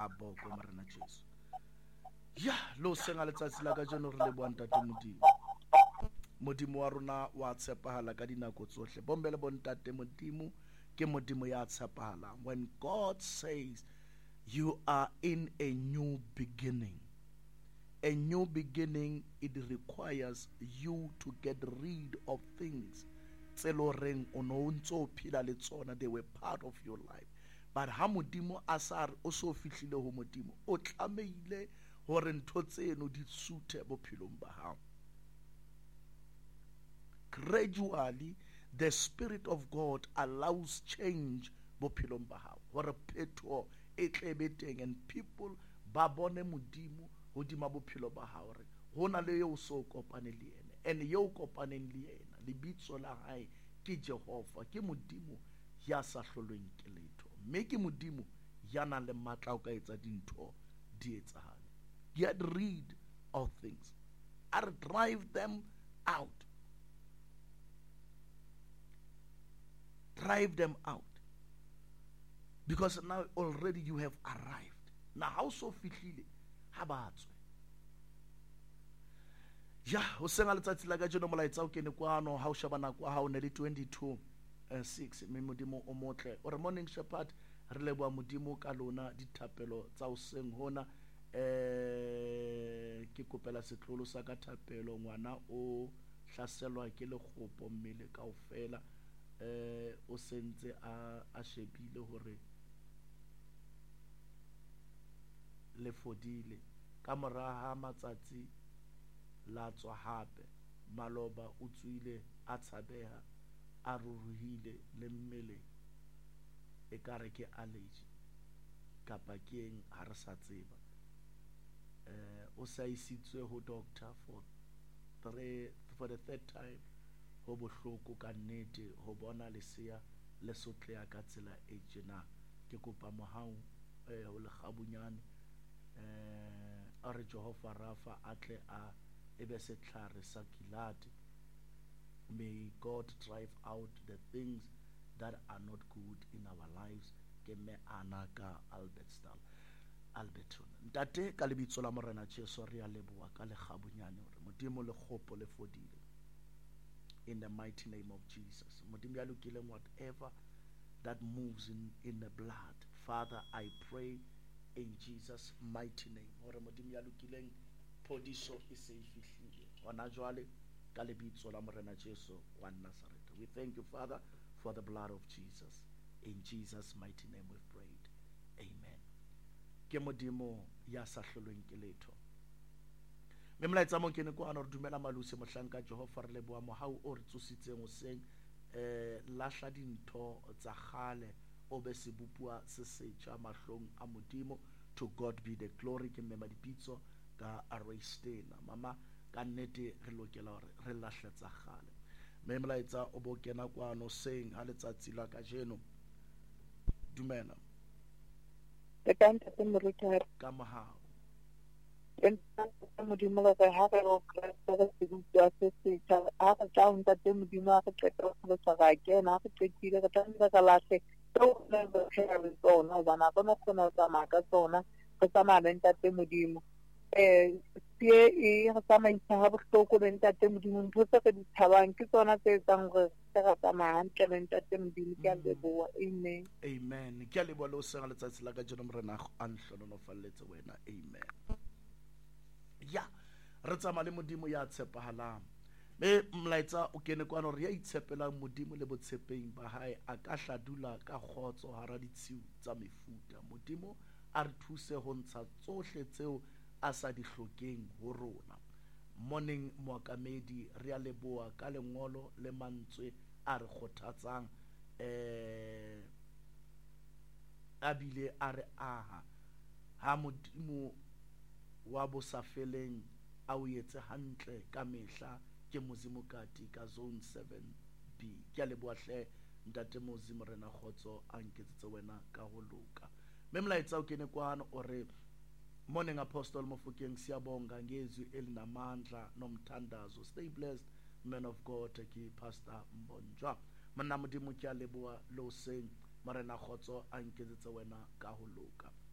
a boko morena Jesu. Ya lo senga letsatsi la ka jeno re le bua ntate modimo. Modimo wa rona wa tshepahala ka dinako tsohle. Bombele bontate modimo ke modimo ya tshepahala. When God says you are in a new beginning, a new beginning, it requires you to get rid of things tse loreng o no ntso phela le tsona, they were part of your life. But ha modimo a sa re o so fihlile ho modimo, o tlameile hore ntho tseno di sute bophelong ba hao. Gradually, the Spirit of God allows change bophelong ba hao, hore phetho e tlebe teng, and people ba bone modimo hodima bophelo ba hao, re hona le yo so kopane le ene, and yo kopaneng le ena lebitso la hae ke Jehova, ke modimo ya sa hlolweng ke letho, mme ke modimo ya nang le matla o ka etsa dintho di etsahale. Get rid of things, or drive them out. Drive them out, because now already you have arrived. Now how so fihlile ha ba tswe. Ja o senga letsatsi la ka jeno molaetsa o kene kwano ha o shebana kwa ha o ne le 22:6 mme modimo o motle o re morning shepherd re leboa modimo ka lona dithapelo tsa o seng hona. Ke kopela setlolo sa ka thapelo, ngwana o hlaselwa ke lekgopo mmele kaofela, o sentse a shebile hore le fodile ka mora ha matsatsi la tswa hape, maloba o tswile a tshabeha a ruruhile le mmele e kare ke allergy kapa ke eng ha re sa tseba. O sa isitswe ho doctor for the third time, ho bohloko ka nnete ho bona lesea le sotleha ka tsela e tjena. Ke kopa mohau ho le kgabunyane a re Jehova Rafa atle a ebe setlhare sa Giladi. May God drive out the things that are not good in our lives. Ke me anaka Alberton ntate ka lebitso la morena Jesu re a leboa ka le kgabunyane hore modimo le kgopo le fodile, in the mighty name of Jesus. Modimo ya lokileng, whatever that moves in the blood, Father, I pray in Jesus mighty name hore modimo ya lokileng phodiso e se fihlile hona jwale ka lebitso la morena Jesu wa Nazareth. We thank you, Father, for the blood of Jesus. In Jesus mighty name we've prayed. Amen. Ke modimo ya sa hlolweng ke letho. Me molaetsa mo kene kwa re dumela maluse mohlanka Jehova re leboa mohau o re tsositseng o seng lahla dintho tsa khale o be se bupua se setjha mahlong a modimo. To God be the glory. Ke mmema dipitso ka Aristena mama ka nnete re lokela hore re lahle tsa khale. Me molaetsa o bo kena kwano seng ha letsatsi la ka jeno. Dumela ka mahao modimo le re ha re o kreste se bua se setjha ha re tla ntate modimo ha re qeta go tsaka kena ha re qetile re tla ka lahle tso le re phela le tsona bana bona tsona tsa maka tsona re tsamaya le ntate modimo tie e re tsamaisa ha bohloko le ntate modimo ntho tse re di thabang ke tsona tse etsang gore re tsamaya hantle le ntate modimo. Ke a leboha. Amen. Amen. Ke a leboha le o senga letsatsi la ka jeno morena a nhlonofalletse wena. Amen. Ya re tsamaya le modimo ya tshepahalang. Me mlaetsa o kene kwano re ya itshepelang modimo le botshepeing ba hae a ka hladula ka khotso hara ditshiu tsa mefuta. Modimo a re thuse ho ntsha tsohle tseo a sa di hlokeng ho rona. Morning moakamedi re a leboa ka lengolo le mantswe a re kgothatsang a bile a re aha ha modimo wa bosafeleng a o etse hantle ka mehla ke mozimo kati ka zone 7B. Ke a leboa hle ntate mozimo rena khotso a nketsetse wena ka ho loka. Me mlaetsa o kene kwano o re morning apostle Mofokeng siyabonga ngezwi elinamandla nomthandazo. Stay blessed man of God ke pastor Mbonjwa. Mna modimo ke a leboa lo seng morena khotso a nketsetse wena ka ho loka.